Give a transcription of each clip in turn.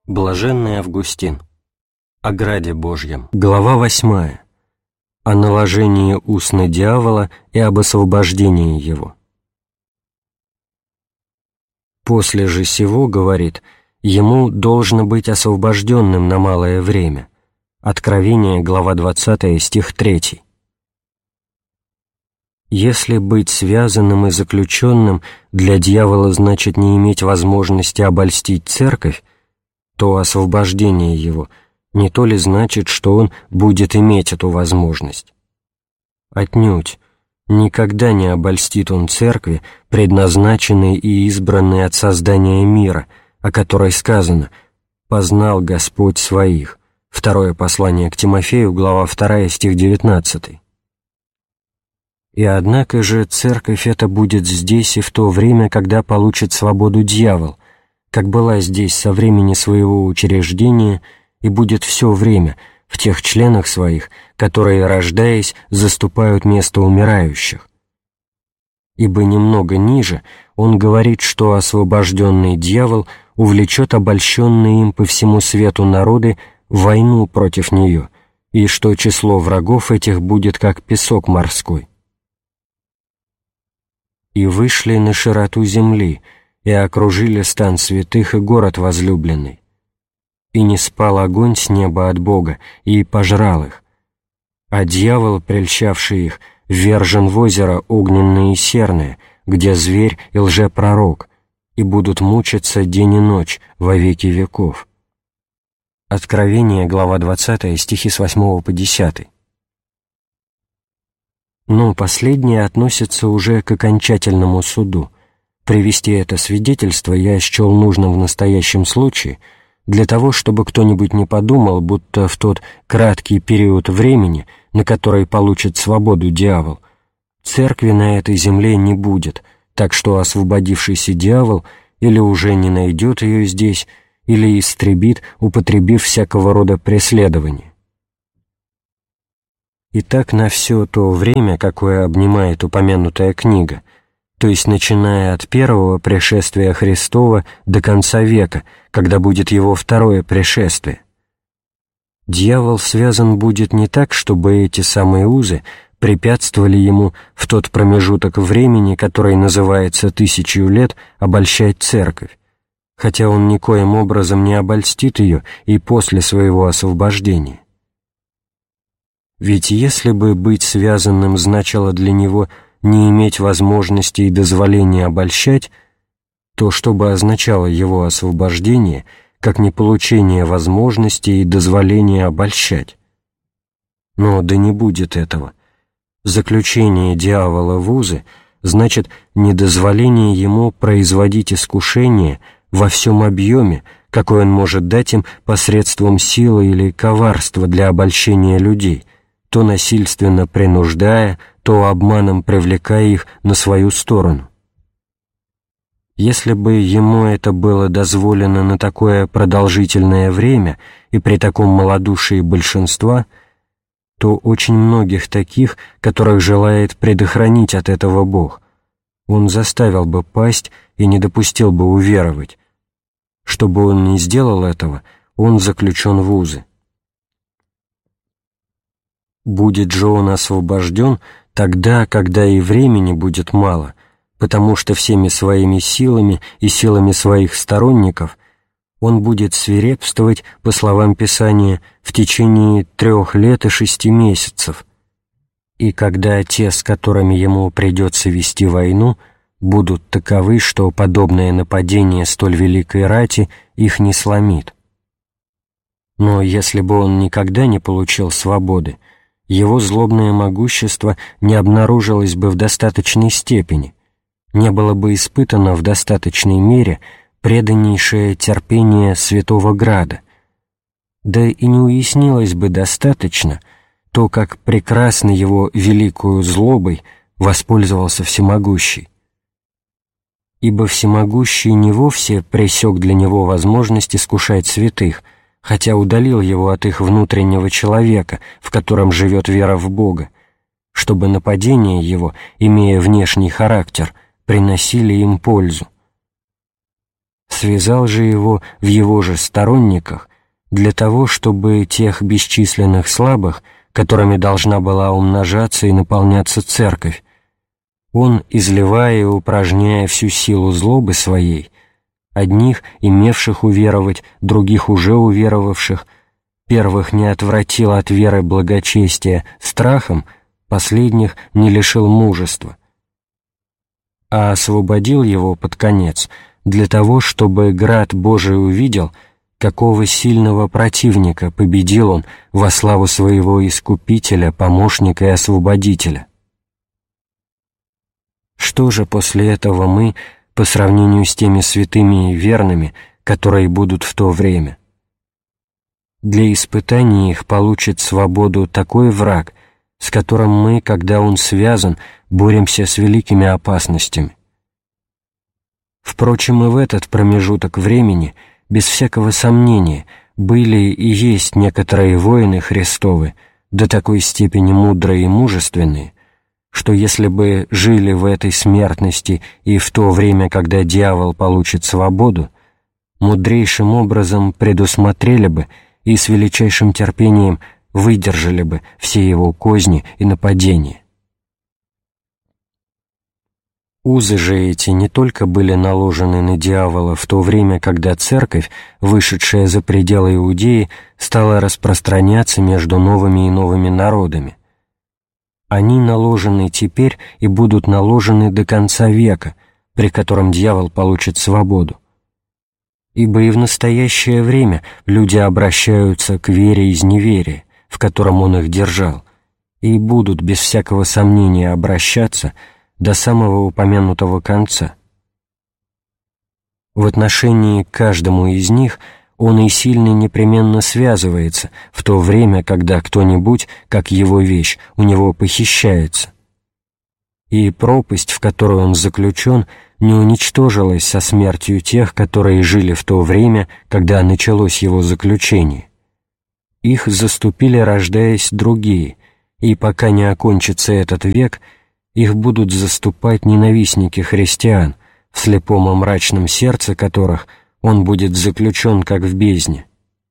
Блаженный Августин. О граде Божьем. Глава 8. О наложении уз на дьявола и об освобождении его. После же сего, говорит, ему должно быть освобожденным на малое время. Откровение, глава 20, стих 3. Если быть связанным и заключенным для дьявола значит не иметь возможности обольстить церковь, то освобождение его не то ли значит, что он будет иметь эту возможность? Отнюдь, никогда не обольстит он церкви, предназначенной и избранной от создания мира, о которой сказано «познал Господь своих». Второе послание к Тимофею, глава 2, стих 19. И однако же церковь эта будет здесь и в то время, когда получит свободу дьявол, как была здесь со времени своего учреждения, и будет все время в тех членах своих, которые, рождаясь, заступают место умирающих. Ибо немного ниже он говорит, что освобожденный дьявол увлечет обольщенные им по всему свету народы в войну против нее, и что число врагов этих будет как песок морской. «И вышли на широту земли, и окружили стан святых и город возлюбленный. И не спал огонь с неба от Бога, и пожрал их. А дьявол, прельщавший их, ввержен в озеро огненное и серное, где зверь и лжепророк, и будут мучиться день и ночь во веки веков». Откровение, глава 20, стихи с 8 по 10. Но последнее относится уже к окончательному суду. Привести это свидетельство я счел нужным в настоящем случае для того, чтобы кто-нибудь не подумал, будто в тот краткий период времени, на который получит свободу дьявол, церкви на этой земле не будет, так что освободившийся дьявол или уже не найдет ее здесь, или истребит, употребив всякого рода преследование. Итак, на все то время, какое обнимает упомянутая книга, то есть начиная от первого пришествия Христова до конца века, когда будет его второе пришествие, дьявол связан будет не так, чтобы эти самые узы препятствовали ему в тот промежуток времени, который называется 1000 лет, обольщать церковь, хотя он никоим образом не обольстит ее и после своего освобождения. Ведь если бы быть связанным значило для него не иметь возможности и дозволения обольщать, то что бы означало его освобождение, как не получение возможности и дозволения обольщать? Но да не будет этого. Заключение дьявола в узы значит недозволение ему производить искушение во всем объеме, какой он может дать им посредством силы или коварства для обольщения людей, то насильственно принуждая, то обманом привлекая их на свою сторону. Если бы ему это было дозволено на такое продолжительное время и при таком малодушии большинства, то очень многих таких, которых желает предохранить от этого Бог, он заставил бы пасть и не допустил бы уверовать. Чтобы он не сделал этого, он заключен в узы. Будет же он освобожден тогда, когда и времени будет мало, потому что всеми своими силами и силами своих сторонников он будет свирепствовать, по словам Писания, в течение 3 лет и 6 месяцев, и когда те, с которыми ему придется вести войну, будут таковы, что подобное нападение столь великой рати их не сломит. Но если бы он никогда не получил свободы, его злобное могущество не обнаружилось бы в достаточной степени, не было бы испытано в достаточной мере преданнейшее терпение Святого Града, да и не уяснилось бы достаточно то, как прекрасно его великую злобой воспользовался Всемогущий. Ибо Всемогущий не вовсе пресек для него возможность искушать святых, хотя удалил его от их внутреннего человека, в котором живет вера в Бога, чтобы нападения его, имея внешний характер, приносили им пользу. связал же его в его же сторонниках для того, чтобы тех бесчисленных слабых, которыми должна была умножаться и наполняться церковь, он, изливая и упражняя всю силу злобы своей, одних, имевших уверовать, других уже уверовавших, первых не отвратил от веры благочестия страхом, последних не лишил мужества, а освободил его под конец для того, чтобы град Божий увидел, какого сильного противника победил он во славу своего Искупителя, Помощника и Освободителя. Что же после этого мы по сравнению с теми святыми и верными, которые будут в то время? Для испытания их получит свободу такой враг, с которым мы, когда он связан, боремся с великими опасностями. Впрочем, и в этот промежуток времени, без всякого сомнения, были и есть некоторые воины Христовы, до такой степени мудрые и мужественные, что если бы жили в этой смертности и в то время, когда дьявол получит свободу, мудрейшим образом предусмотрели бы и с величайшим терпением выдержали бы все его козни и нападения. Узы же эти не только были наложены на дьявола в то время, когда церковь, вышедшая за пределы Иудеи, стала распространяться между новыми и новыми народами. Они наложены теперь и будут наложены до конца века, при котором дьявол получит свободу. Ибо и в настоящее время люди обращаются к вере из неверия, в котором он их держал, и будут без всякого сомнения обращаться до самого упомянутого конца. В отношении к каждому из них он и сильно непременно связывается в то время, когда кто-нибудь, как его вещь, у него похищается. И пропасть, в которую он заключен, не уничтожилась со смертью тех, которые жили в то время, когда началось его заключение. Их заступили, рождаясь, другие, и пока не окончится этот век, их будут заступать ненавистники христиан, в слепом и мрачном сердце которых он будет заключен, как в бездне.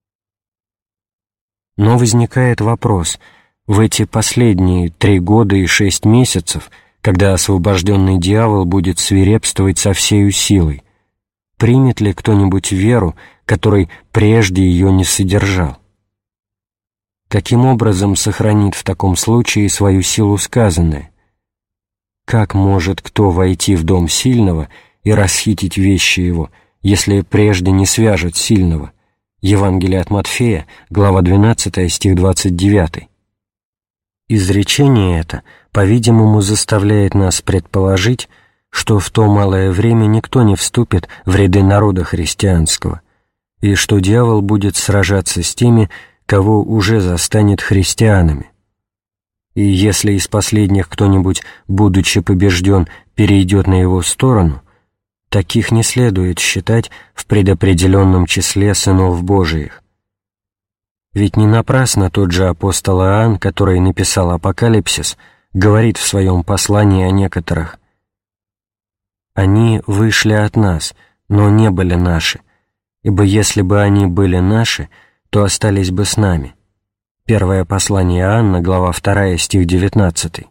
Но возникает вопрос: в эти последние 3 года и 6 месяцев, когда освобожденный дьявол будет свирепствовать со всею силой, примет ли кто-нибудь веру, который прежде ее не содержал? Каким образом сохранит в таком случае свою силу сказанное? Как может кто войти в дом сильного и расхитить вещи его, если прежде не свяжет сильного? Евангелие от Матфея, глава 12, стих 29. Изречение это, по-видимому, заставляет нас предположить, что в то малое время никто не вступит в ряды народа христианского, и что дьявол будет сражаться с теми, кого уже застанет христианами. И если из последних кто-нибудь, будучи побежден, перейдет на его сторону, таких не следует считать в предопределенном числе сынов Божиих. Ведь не напрасно тот же апостол Иоанн, который написал Апокалипсис, говорит в своем послании о некоторых: «Они вышли от нас, но не были наши, ибо если бы они были наши, то остались бы с нами». Первое послание Иоанна, глава 2, стих 19.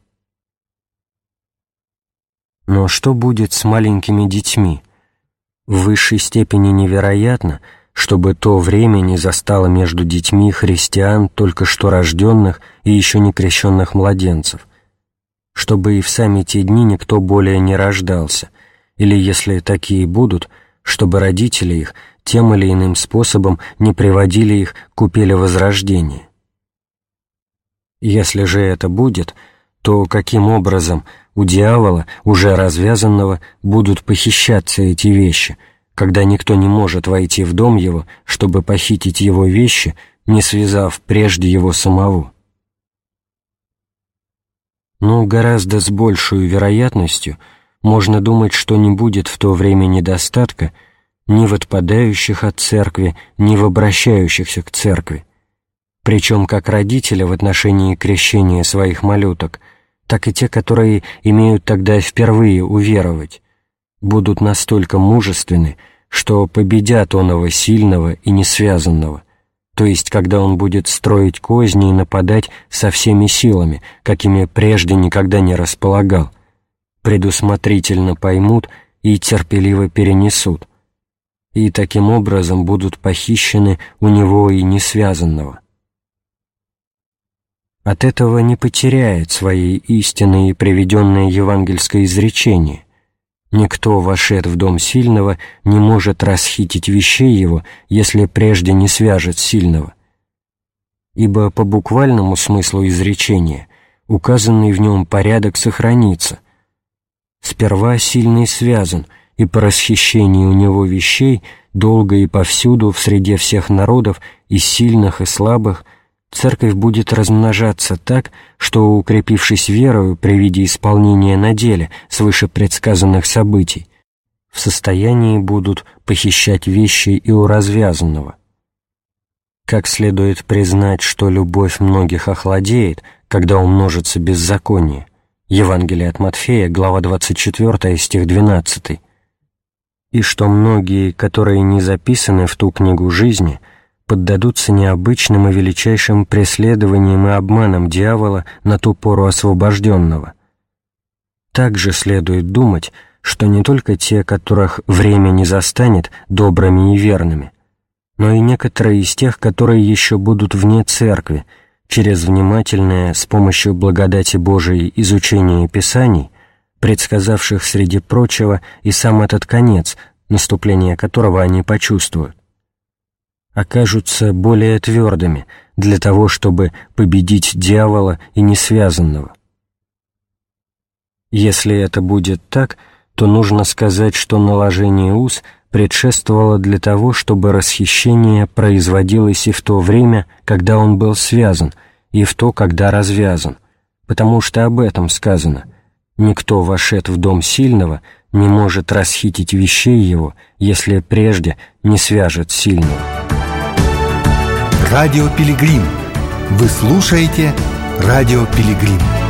Но что будет с маленькими детьми? В высшей степени невероятно, чтобы то время не застало между детьми христиан только что рожденных и еще не крещенных младенцев, чтобы и в сами те дни никто более не рождался, или, если такие будут, чтобы родители их тем или иным способом не приводили их к купели возрождения. Если же это будет, то каким образом у дьявола, уже развязанного, будут похищаться эти вещи, когда никто не может войти в дом его, чтобы похитить его вещи, не связав прежде его самого? Но гораздо с большей вероятностью можно думать, что не будет в то время недостатка ни в отпадающих от церкви, ни в обращающихся к церкви. Причем как родители в отношении крещения своих малюток, так и те, которые имеют тогда впервые уверовать, будут настолько мужественны, что победят оного сильного и несвязанного, то есть когда он будет строить козни и нападать со всеми силами, какими прежде никогда не располагал, предусмотрительно поймут и терпеливо перенесут, и таким образом будут похищены у него и несвязанного. От этого не потеряет своей истины и приведенное евангельское изречение: «Никто, вошед в дом сильного, не может расхитить вещей его, если прежде не свяжет сильного». Ибо по буквальному смыслу изречения указанный в нем порядок сохранится. Сперва сильный связан, и по расхищению у него вещей долго и повсюду в среде всех народов, и сильных, и слабых, Церковь будет размножаться так, что, укрепившись верою при виде исполнения на деле свыше предсказанных событий, в состоянии будут похищать вещи и у развязанного. Как следует признать, что любовь многих охладеет, когда умножится беззаконие. Евангелие от Матфея, глава 24, стих 12. И что многие, которые не записаны в ту книгу жизни, поддадутся необычным и величайшим преследованиям и обманам дьявола на ту пору освобожденного. Также следует думать, что не только те, которых время не застанет добрыми и верными, но и некоторые из тех, которые еще будут вне церкви, через внимательное, с помощью благодати Божией, изучение Писаний, предсказавших, среди прочего, и сам этот конец, наступление которого они почувствуют, окажутся более твердыми для того, чтобы победить дьявола и несвязанного. Если это будет так, то нужно сказать, что наложение уз предшествовало для того, чтобы расхищение производилось и в то время, когда он был связан, и в то, когда развязан, потому что об этом сказано: «Никто, вошед в дом сильного, не может расхитить вещей его, если прежде не свяжет сильного». Радио Пилигрим. Вы слушаете Радио Пилигрим.